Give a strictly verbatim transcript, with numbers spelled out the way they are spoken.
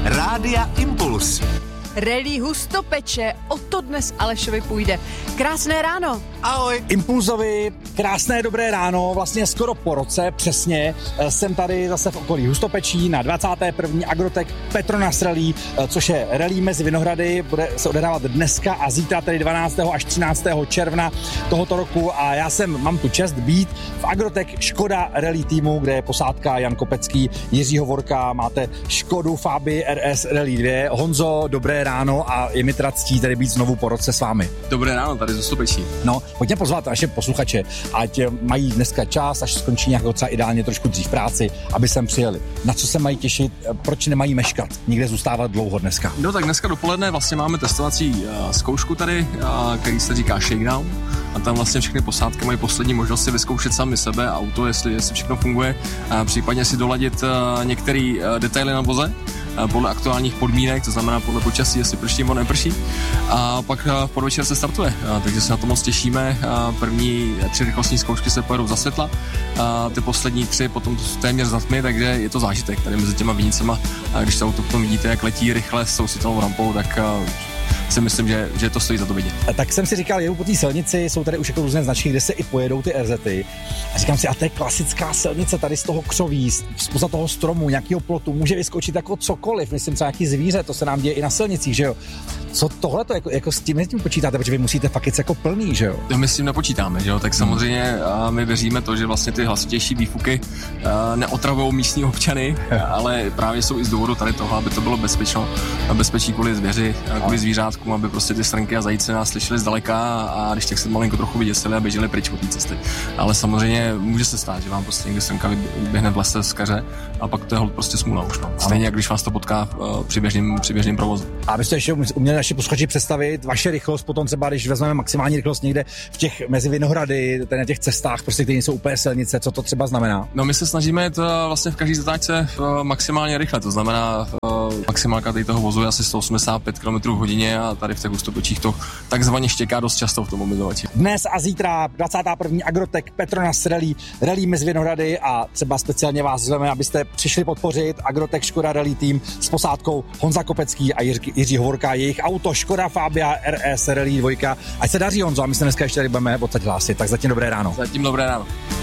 Rádia Impuls. Rally Hustopeče, o to dnes Alešovi půjde. Krásné ráno. Ahoj. Impulzovi, krásné dobré ráno, vlastně skoro po roce, přesně. Jsem tady zase v okolí Hustopečí na dvacáté první Agrotec Petronas Rally, což je rally mezi Vinohrady, bude se odehrávat dneska a zítra, tedy dvanáctého až třináctého června tohoto roku, a já jsem, mám tu čest být v Agrotec Škoda Rally týmu, kde je posádka Jan Kopecký, Jiří Hovorka, máte Škodu Fabii R S Rally dva. Honzo, dobré ráno a je mi teda ctí tady být znovu po roce s vámi. Dobré ráno, tady z Hustopečí. No, pojďme pozvat naše posluchače, ať mají dneska čas, až skončí nějakou třeba ideálně trošku dřív práci, aby sem přijeli. Na co se mají těšit, proč nemají meškat, nikde zůstávat dlouho dneska? No tak dneska dopoledne vlastně máme testovací uh, zkoušku tady, uh, který se říká shakedown, a tam vlastně všechny posádky mají poslední možnost si vyzkoušet sami sebe, auto, jestli, jestli všechno funguje, uh, případně si doladit uh, některé uh, detaily na voze podle aktuálních podmínek, to znamená podle počasí, jestli prší nebo neprší. A pak v podvečer se startuje, a takže se na to moc těšíme. A první tři rychlostní zkoušky se pojedou za světla, a ty poslední tři potom téměř za tmy, takže je to zážitek tady mezi těma vinicema. A když to auto potom vidíte, jak letí rychle s tou světelnou rampou, tak si myslím, že, že to stojí za to vidět. A tak jsem si říkal, jedu po té silnici, jsou tady už jako různé značky, kde se i pojedou ty R Z ty. A říkám si, a to je klasická silnice tady z toho křoví, spoza toho stromu, nějakého plotu, může vyskočit jako cokoliv, myslím třeba nějaký zvíře, to se nám děje i na silnicích, že jo. Co tohle to jako, jako s tím, s tím počítáte, protože vy musíte fakt jít jako plný, že jo? My s tím nepočítáme, že jo, tak samozřejmě a my věříme to, že vlastně ty hlasitější výfuky neotravou místní občany, ale právě jsou i z důvodu tady toho, aby to bylo bezpečno, bezpečí kvůli zvěři, kvůli zvířátkům, aby prostě ty srnky a zajíce nás slyšeli zdaleka, a když tak se malinko trochu vyděsili a běželi pryč od té cesty. Ale samozřejmě může se stát, že vám prostě někde srnka vyběhne v lese z keře a pak to je prostě smůla už, no. Stejně jak když vás to potká při běžným, při běžným provozu. A abyste ještě uměli naši posluchači představit vaše rychlost, potom třeba když vezmeme maximální rychlost někde v těch mezi Vinohrady, na těch cestách, prostě které jsou úplně silnice, co to třeba znamená? No, my se snažíme jít vlastně v každé zatáčce maximálně rychle, to znamená maximálka tady toho vozu je asi sto osmdesát pět kilometrů v hodině a tady v těch Hustopečích to takzvaně štěká dost často v tom omezovači. Dnes a zítra dvacátá první Agrotec Petronas Rally, rally mezi Vinohrady, a třeba speciálně vás zveme, abyste přišli podpořit Agrotec Škoda Rally tým s posádkou Honza Kopecký a Jiří, Jiří Hovorka, jejich auto Škoda Fabia R S Rally dva. Ať se daří, Honzo, a my se dneska ještě tady budeme odsaď hlásit. Tak zatím dobré ráno. Zatím dobré ráno.